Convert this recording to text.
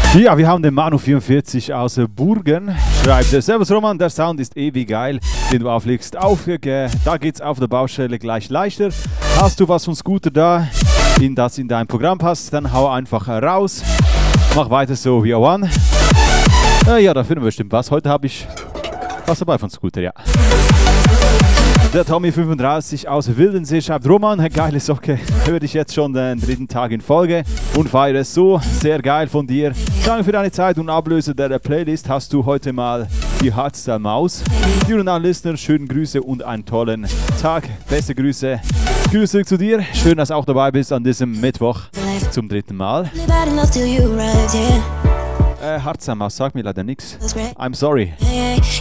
Ja, wir haben den Manu44 aus Burgen. Schreibt er: Servus Roman, der Sound ist ewig geil, den du auflegst. Da geht's auf der Baustelle gleich leichter. Hast du was von Scooter da, das in dein Programm passt, dann hau einfach raus. Mach weiter so wie One. Ja, da finden wir bestimmt was. Heute habe ich was dabei von Scooter, ja. Der Tommy35 aus Wildensee schreibt: Roman, geile Socke, höre dich jetzt schon den 3. Tag in Folge und feiere es so, sehr geil von dir. Danke für deine Zeit und Ablöse der Playlist. Hast du heute mal die Hardstyle Maus? Dir und allen Listener, schönen Grüße und einen tollen Tag. Beste Grüße. Grüße zurück zu dir. Schön, dass du auch dabei bist an diesem Mittwoch zum 3. Mal. Hardstyle Maus sagt mir leider nichts. I'm sorry.